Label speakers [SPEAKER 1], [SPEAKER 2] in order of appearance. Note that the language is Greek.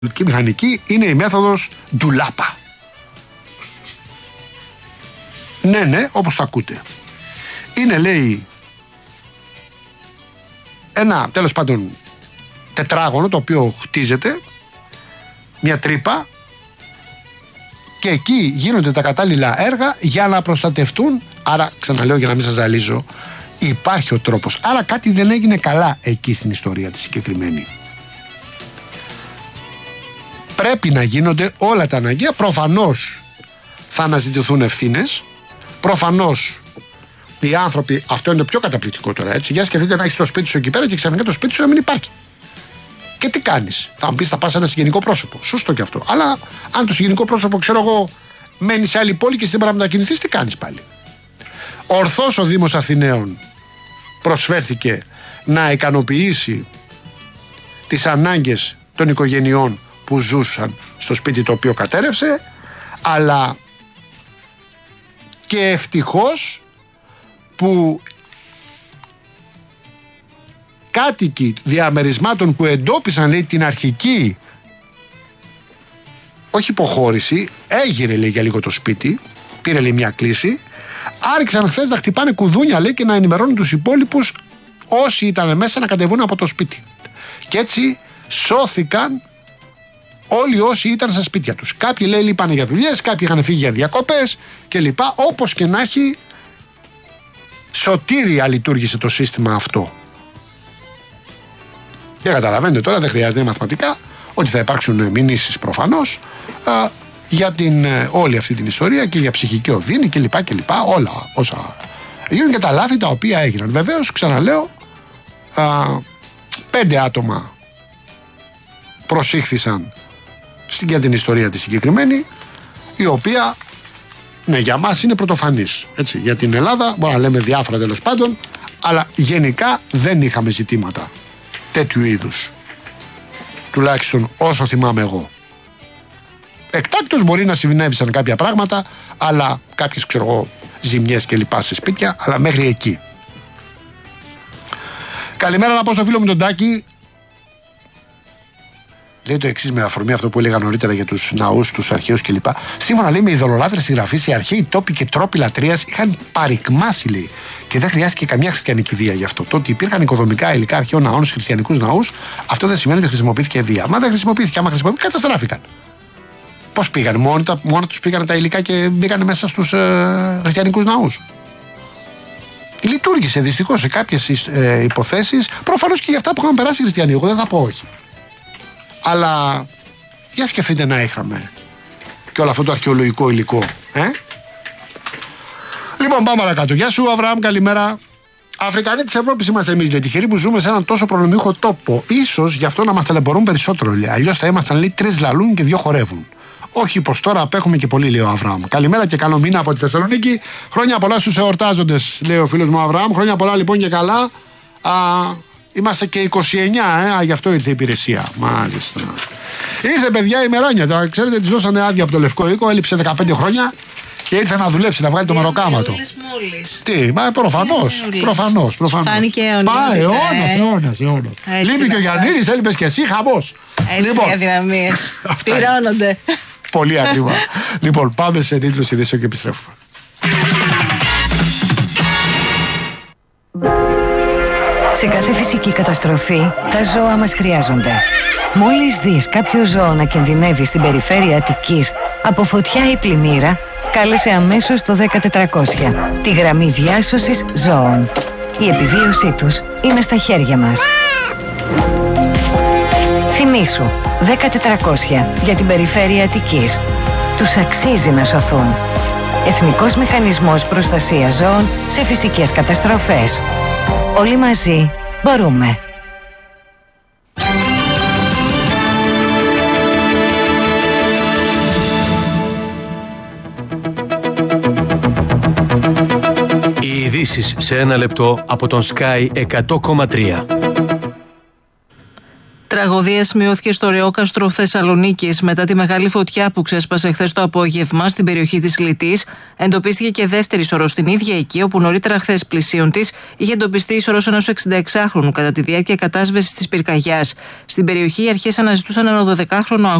[SPEAKER 1] Η μηχανική είναι η μέθοδος ντουλάπα. Ναι, όπως το ακούτε. Είναι, λέει, ένα, τέλος πάντων, τετράγωνο το οποίο χτίζεται, μια τρύπα, και εκεί γίνονται τα κατάλληλα έργα για να προστατευτούν. Άρα, ξαναλέω για να μην σας ζαλίζω, υπάρχει ο τρόπος. Άρα κάτι δεν έγινε καλά εκεί στην ιστορία τη συγκεκριμένη. Πρέπει να γίνονται όλα τα αναγκαία. Προφανώς θα αναζητηθούν ευθύνες. Προφανώς οι άνθρωποι, αυτό είναι το πιο καταπληκτικό τώρα, έτσι. Για σκεφτείτε να έχεις το σπίτι σου εκεί πέρα και ξαφνικά το σπίτι σου να μην υπάρχει. Και τι κάνεις? Θα μου πεις, θα πας σε ένα συγγενικό πρόσωπο. Σωστό και αυτό. Αλλά αν το συγγενικό πρόσωπο, ξέρω εγώ, μένει σε άλλη πόλη και στην πρέπει να μετακινηθείς, τι κάνεις πάλι? Ορθώς ο Δήμος Αθηναίων προσφέρθηκε να ικανοποιήσει τις ανάγκες των οικογενειών που ζούσαν στο σπίτι το οποίο κατέρευσε, αλλά και ευτυχώς που κάτοικοι διαμερισμάτων που εντόπισαν, λέει, την αρχική, όχι υποχώρηση, έγειρε, λέει, για λίγο το σπίτι, πήρε, λέει, μια κλίση, άρχισαν χθες να χτυπάνε κουδούνια, λέει, και να ενημερώνουν τους υπόλοιπους όσοι ήταν μέσα να κατεβούν από το σπίτι. Και έτσι σώθηκαν όλοι όσοι ήταν στα σπίτια τους. Κάποιοι, λέει, λείπανε για δουλειές, κάποιοι είχαν φύγει για διακοπές κλπ. Όπως και να έχει, σωτήρια λειτουργήσε το σύστημα αυτό. Και καταλαβαίνετε τώρα, δεν χρειάζεται μαθηματικά, ότι θα υπάρξουν μηνύσεις προφανώς για όλη αυτή την ιστορία και για ψυχική οδύνη κλπ. Όλα όσα γίνουν και τα λάθη τα οποία έγιναν. Βεβαίως, ξαναλέω, 5 άτομα προσήχθησαν για την ιστορία τη συγκεκριμένη, η οποία, ναι, για μας είναι πρωτοφανής. Έτσι, για την Ελλάδα μπορούμε να λέμε διάφορα, τέλος πάντων, αλλά γενικά δεν είχαμε ζητήματα τέτοιου είδους, τουλάχιστον όσο θυμάμαι εγώ. Εκτάκτως μπορεί να συμβαίνουν κάποια πράγματα, αλλά κάποιες, ξέρω εγώ, ζημιές και λοιπά σε σπίτια, αλλά μέχρι εκεί. Καλημέρα να πω στο φίλο μου τον Τάκη. Λέει το εξής με αφορμή αυτό που έλεγα νωρίτερα για τους ναούς, τους αρχαίους κλπ. Σύμφωνα, λέει, με ειδωλολάτρες συγγραφείς, οι αρχαίοι τόποι και τρόποι λατρείας είχαν παρικμάσει, λέει, και δεν χρειάστηκε καμιά χριστιανική βία γι' αυτό. Το ότι υπήρχαν οικοδομικά υλικά αρχαίων ναών στους χριστιανικούς ναούς, αυτό δεν σημαίνει ότι χρησιμοποιήθηκε βία. Μα δεν χρησιμοποιήθηκε. Άμα χρησιμοποιήθηκε, καταστράφηκαν. Πώς πήγαν? Μόνο τους πήγαν τα υλικά και μπήκαν μέσα στους χριστιανικούς ναούς. Λειτουργήσε δυστυχώς σε κάποιες υποθέσεις, προφανώς και για αυτά που είχαν περάσει οι χριστιανοί. Εγώ δεν θα πω όχι. Αλλά για σκεφτείτε να είχαμε και όλο αυτό το αρχαιολογικό υλικό. Λοιπόν, πάμε παρακάτω. Γεια σου, Αβραάμ, καλημέρα. Αφρικανοί της Ευρώπης είμαστε εμείς, λέει, τυχεροί που ζούμε σε έναν τόσο προνομιούχο τόπο. Ίσως γι' αυτό να μας ταλαιπωρούν περισσότερο, λέει. Αλλιώς θα ήμασταν, λέει, 3 λαλούν και 2 χορεύουν. Όχι πως τώρα απέχουμε και πολύ, λέει ο Αβραάμ. Καλημέρα και καλό μήνα από τη Θεσσαλονίκη. Χρόνια πολλά στους εορτάζοντες, λέει ο φίλος μου Αβραάμ. Χρόνια πολλά λοιπόν και καλά. Είμαστε και 29, γι' αυτό ήρθε η υπηρεσία. Μάλιστα. Ήρθε, παιδιά, η Μεράνια. Τώρα ξέρετε, της δώσανε άδεια από το Λευκό Οίκο, έλειψε 15 χρόνια και ήρθε να δουλέψει, να βγάλει το μεροκάματο. Τι, προφανώς.
[SPEAKER 2] Φάνηκε
[SPEAKER 1] αιώνας. Λείπει και ο Γιαννίνης, έλειπες και εσύ, χαμός.
[SPEAKER 2] Έτσι, οι αδυναμίες πληρώνονται.
[SPEAKER 1] Πολύ ακριβά. Λοιπόν, πάμε σε τίτλους ειδήσεων και επιστρέφουμε.
[SPEAKER 3] Σε κάθε φυσική καταστροφή, τα ζώα μας χρειάζονται. Μόλις δεις κάποιο ζώο να κινδυνεύει στην περιφέρεια Αττικής από φωτιά ή πλημμύρα, κάλεσε αμέσως το 10400, τη γραμμή διάσωσης ζώων. Η επιβίωσή τους είναι στα χέρια μας. Θυμήσου, 10400 για την περιφέρεια Αττικής. Τους αξίζει να σωθούν. Εθνικός Μηχανισμός Προστασίας Ζώων σε φυσικές καταστροφές. Όλοι μαζί μπορούμε.
[SPEAKER 4] Οι ειδήσεις σε 1 λεπτό από τον Sky 100,3.
[SPEAKER 2] Τραγωδία σημειώθηκε στο Ρεόκαστρο Θεσσαλονίκης μετά τη μεγάλη φωτιά που ξέσπασε χθες το απόγευμα στην περιοχή της Λυτής. Εντοπίστηκε και δεύτερη σωρός στην ίδια εκεί, όπου νωρίτερα χθες πλησίον της είχε εντοπιστεί η σωρός ενός 66χρονου κατά τη διάρκεια κατάσβεσης της πυρκαγιάς. Στην περιοχή οι αρχές αναζητούσαν ένα 12χρονο